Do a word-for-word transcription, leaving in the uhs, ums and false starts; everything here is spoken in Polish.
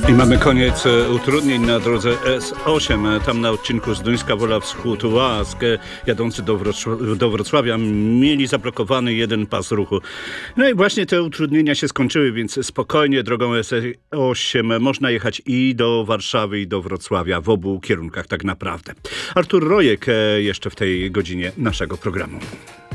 I mamy koniec e, utrudnień na drodze S osiem. E, Tam na odcinku Zduńska Wola Wschód Łask, e, jadący do, Wrocł- do Wrocławia, mieli zablokowany jeden pas ruchu. No i właśnie te utrudnienia się skończyły, więc spokojnie drogą S osiem można jechać i do Warszawy, i do Wrocławia, w obu kierunkach tak naprawdę. Artur Rojek e, jeszcze w tej godzinie naszego programu.